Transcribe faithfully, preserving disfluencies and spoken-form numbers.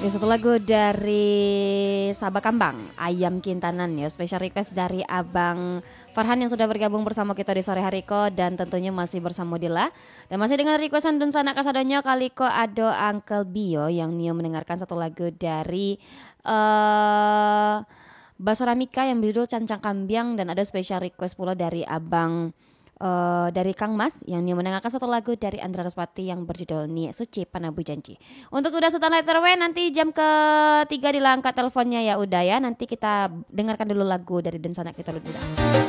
Ya, satu lagu dari Sabah Kambang, Ayam Kintanan ya. Special request dari Abang Farhan yang sudah bergabung bersama kita di sore hari ko. Dan tentunya masih bersama Dila. Dan masih dengan requestan Dun Sana Kasadonyo kali ko Ado Uncle Bio yang Nio mendengarkan satu lagu dari uh, Basoramika yang berjudul Cancang Kambiang. Dan ada special request pula dari Abang Uh, dari Kang Mas yang Nio mendengarkan satu lagu dari Andra Raspati yang berjudul Nia Suci Panabu Janji. Untuk udah Sultan Letter W nanti jam ketiga dilangkat teleponnya ya udah ya. Nanti kita dengarkan dulu lagu dari Densana kita dulu.